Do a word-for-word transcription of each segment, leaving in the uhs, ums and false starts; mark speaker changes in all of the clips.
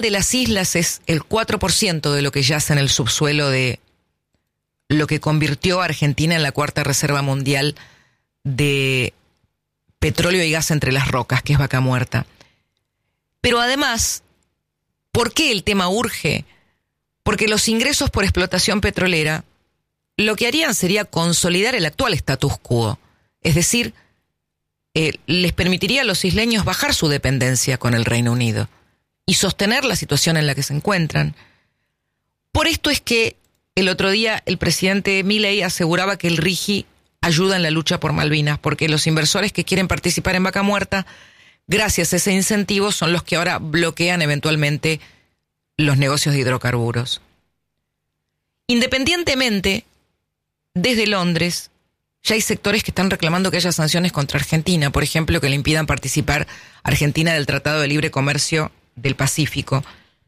Speaker 1: de las islas es el cuatro por ciento de lo que yace en el subsuelo de lo que convirtió a Argentina en la cuarta reserva mundial de petróleo y gas entre las rocas, que es Vaca Muerta. Pero además, ¿por qué el tema urge? Porque los ingresos por explotación petrolera lo que harían sería consolidar el actual status quo. Es decir, eh, les permitiría a los isleños bajar su dependencia con el Reino Unido y sostener la situación en la que se encuentran. Por esto es que el otro día el presidente Milei aseguraba que el RIGI ayuda en la lucha por Malvinas, porque los inversores que quieren participar en Vaca Muerta, gracias a ese incentivo, son los que ahora bloquean eventualmente los negocios de hidrocarburos. Independientemente, desde Londres, ya hay sectores que están reclamando que haya sanciones contra Argentina, por ejemplo, que le impidan participar a Argentina del Tratado de Libre Comercio del Pacífico.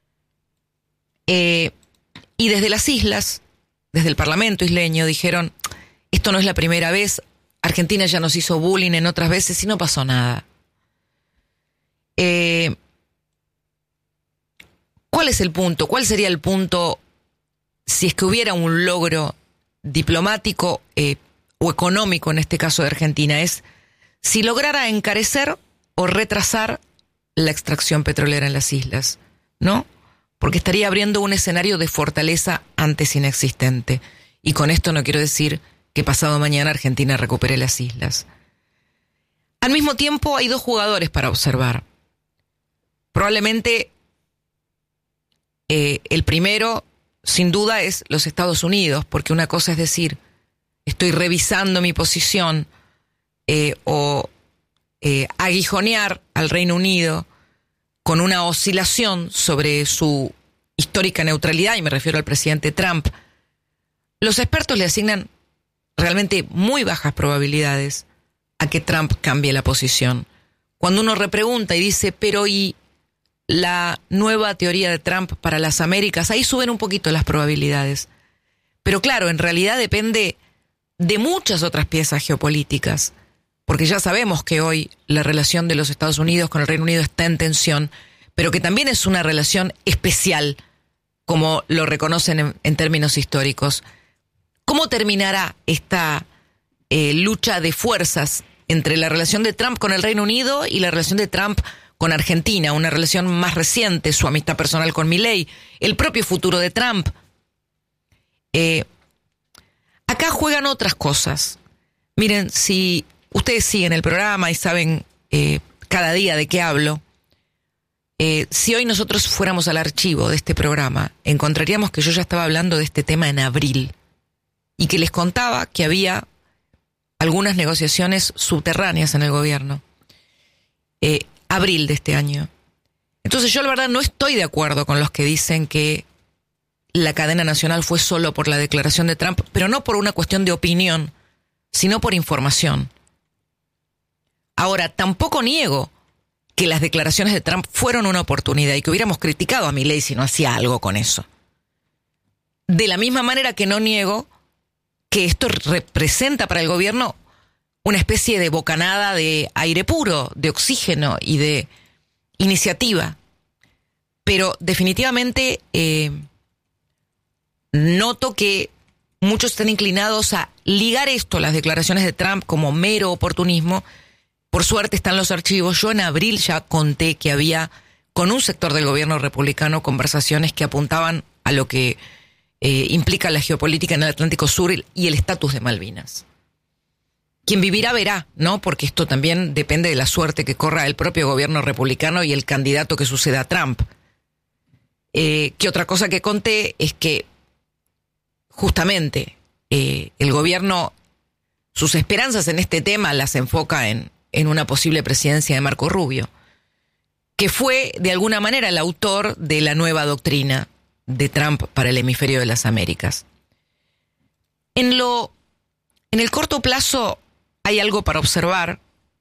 Speaker 1: Eh, y desde las islas, desde el Parlamento isleño, dijeron, esto no es la primera vez, Argentina ya nos hizo bullying en otras veces y no pasó nada. Eh, ¿Cuál es el punto? ¿Cuál sería el punto si es que hubiera un logro diplomático eh, o económico, en este caso de Argentina? Es si lograra encarecer o retrasar la extracción petrolera en las islas, ¿no? Porque estaría abriendo un escenario de fortaleza antes inexistente. Y con esto no quiero decir que pasado mañana Argentina recupere las islas. Al mismo tiempo hay dos jugadores para observar. Probablemente eh, el primero, sin duda, es los Estados Unidos, porque una cosa es decir, estoy revisando mi posición eh, o eh, aguijonear al Reino Unido con una oscilación sobre su histórica neutralidad, y me refiero al presidente Trump. Los expertos le asignan realmente muy bajas probabilidades a que Trump cambie la posición. Cuando uno repregunta y dice, pero ¿y la nueva teoría de Trump para las Américas? Ahí suben un poquito las probabilidades. Pero claro, en realidad depende de muchas otras piezas geopolíticas, porque ya sabemos que hoy la relación de los Estados Unidos con el Reino Unido está en tensión, pero que también es una relación especial, como lo reconocen en, en términos históricos. ¿Cómo terminará esta eh, lucha de fuerzas entre la relación de Trump con el Reino Unido y la relación de Trump con Argentina, una relación más reciente, su amistad personal con Milei, el propio futuro de Trump? Eh, acá juegan otras cosas. Miren, si ustedes siguen el programa y saben eh, cada día de qué hablo, eh, si hoy nosotros fuéramos al archivo de este programa, encontraríamos que yo ya estaba hablando de este tema en abril y que les contaba que había algunas negociaciones subterráneas en el gobierno. Eh, abril de este año. Entonces yo la verdad no estoy de acuerdo con los que dicen que la cadena nacional fue solo por la declaración de Trump, pero no por una cuestión de opinión, sino por información. Ahora, tampoco niego que las declaraciones de Trump fueron una oportunidad y que hubiéramos criticado a Milei si no hacía algo con eso. De la misma manera que no niego que esto representa para el gobierno una especie de bocanada de aire puro, de oxígeno y de iniciativa. Pero definitivamente eh, noto que muchos están inclinados a ligar esto, las declaraciones de Trump, como mero oportunismo. Por suerte están los archivos. Yo en abril ya conté que había, con un sector del gobierno republicano, conversaciones que apuntaban a lo que eh, implica la geopolítica en el Atlántico Sur y el estatus de Malvinas. Quien vivirá verá, ¿no? Porque esto también depende de la suerte que corra el propio gobierno republicano y el candidato que suceda a Trump. Eh, que otra cosa que conté es que justamente eh, el gobierno, sus esperanzas en este tema las enfoca en, en una posible presidencia de Marco Rubio, que fue de alguna manera el autor de la nueva doctrina de Trump para el hemisferio de las Américas. En lo, en el corto plazo hay algo para observar.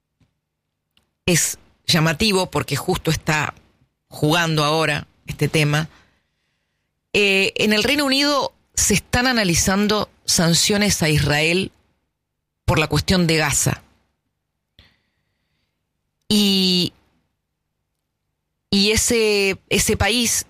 Speaker 1: Es llamativo porque justo está jugando ahora este tema. Eh, en el Reino Unido se están analizando sanciones a Israel por la cuestión de Gaza. Y y ese, ese país